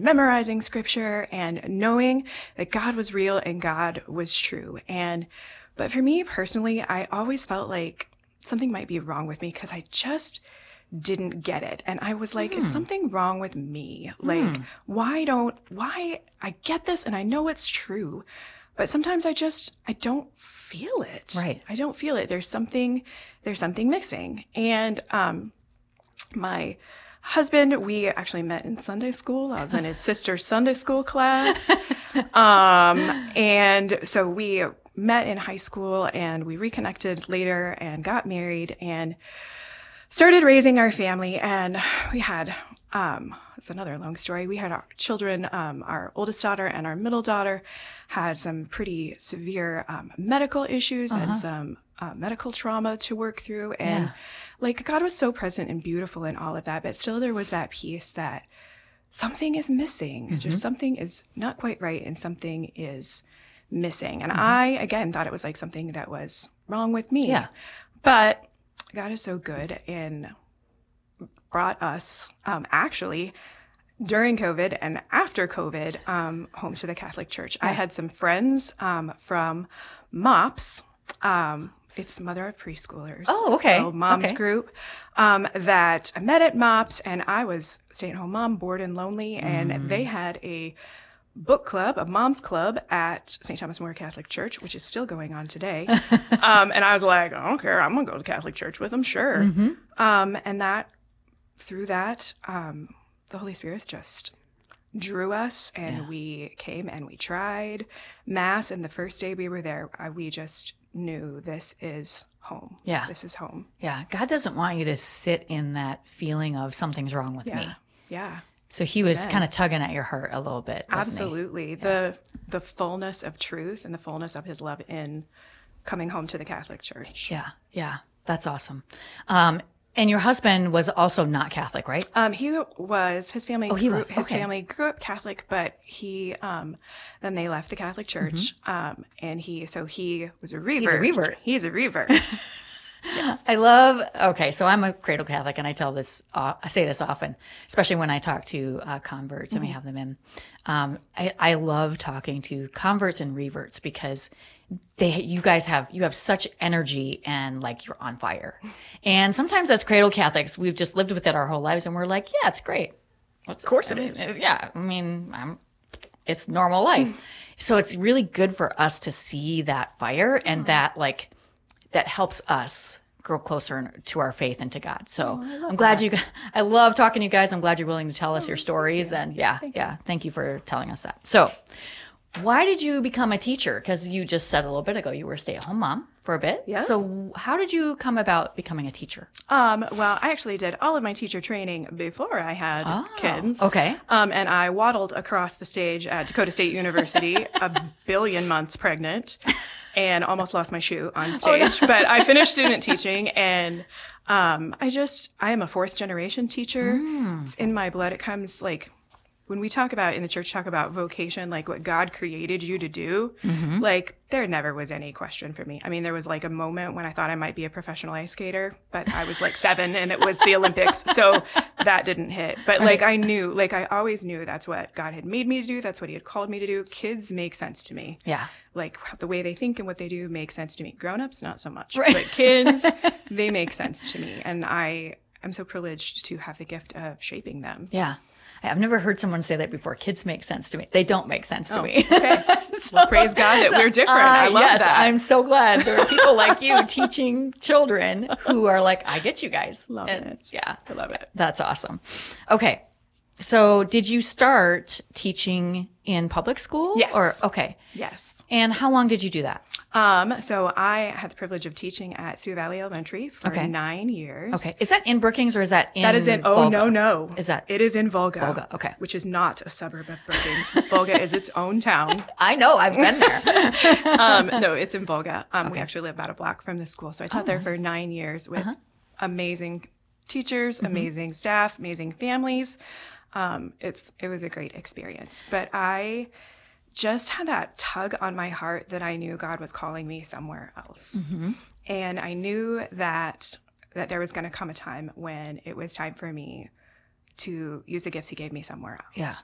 memorizing scripture and knowing that God was real and God was true. But for me personally, I always felt like something might be wrong with me because I just didn't get it. And I was like, is something wrong with me? Like, why I get this and I know it's true, but sometimes I don't feel it. Right. I don't feel it. There's something missing. And, my husband, we actually met in Sunday school. I was in his sister's Sunday school class. And so we met in high school and we reconnected later and got married and started raising our family. And we had, it's another long story. We had our children, our oldest daughter and our middle daughter had some pretty severe medical issues and some medical trauma to work through. And like God was so present and beautiful in all of that, but still there was that piece that something is missing. Just something is not quite right and something is missing. And I, again, thought it was like something that was wrong with me. Yeah. But God is so good and brought us actually during COVID and after COVID home to the Catholic Church. I had some friends from MOPS. It's Mother of Preschoolers. Oh, okay. So mom's group that I met at MOPS, and I was stay-at-home mom, bored and lonely, and they had a book club, a mom's club at St. Thomas More Catholic Church, which is still going on today. And I was like, I don't care. I'm going to go to Catholic Church with them. Sure. And through that, the Holy Spirit just drew us and we came and we tried Mass. And the first day we were there, we just knew this is home. Yeah. This is home. Yeah. God doesn't want you to sit in that feeling of something's wrong with me. Yeah. So he was kind of tugging at your heart a little bit. Absolutely. The fullness of truth and the fullness of his love in coming home to the Catholic Church. Yeah. Yeah. That's awesome. And your husband was also not Catholic, right? His family grew up Catholic, but he then they left the Catholic Church. And he was a revert. He's a revert. Yes. So I'm a cradle Catholic and I say this often, especially when I talk to converts and we have them in. I love talking to converts and reverts because you have such energy and like you're on fire. And sometimes as cradle Catholics, we've just lived with it our whole lives and we're like, yeah, it's great. Of course it is. Yeah. I mean, it's normal life. So it's really good for us to see that fire and that helps us grow closer to our faith and to God. So I'm glad I love talking to you guys. I'm glad you're willing to tell us your stories. And thank you for telling us that. So why did you become a teacher? Because you just said a little bit ago you were a stay-at-home mom for a bit. Yeah. So how did you come about becoming a teacher? Well, I actually did all of my teacher training before I had kids. Okay. And I waddled across the stage at Dakota State University, a billion months pregnant, and almost lost my shoe on stage. Oh, no. But I finished student teaching, and I am a fourth generation teacher. It's in my blood. It comes when we talk about in the church, talk about vocation, like what God created you to do, like there never was any question for me. I mean, there was like a moment when I thought I might be a professional ice skater, but I was like 7 and it was the Olympics. So that didn't hit. But I always knew that's what God had made me to do. That's what he had called me to do. Kids make sense to me. Yeah. Like the way they think and what they do makes sense to me. Grown-ups, not so much. Right. But kids, they make sense to me. And I am so privileged to have the gift of shaping them. Yeah. I've never heard someone say that before. Kids make sense to me. They don't make sense to me. Okay. Well, praise God that we're different. I love that. I'm so glad there are people like you teaching children who are like, I get you guys. Love it. Yeah. I love it. That's awesome. Okay. So did you start teaching in public school? Yes. Okay. Yes. And how long did you do that? So I had the privilege of teaching at Sioux Valley Elementary for 9 years. Okay. Is that in Brookings or is that in That is in, Volga? No. It is in Volga. Volga, okay. Which is not a suburb of Brookings. Volga is its own town. I know. I've been there. No, it's in Volga. We actually live about a block from the school. So I taught there for 9 years with amazing teachers, amazing staff, amazing families. It was a great experience. But I just had that tug on my heart that I knew God was calling me somewhere else. And I knew that there was going to come a time when it was time for me to use the gifts he gave me somewhere else. Yeah.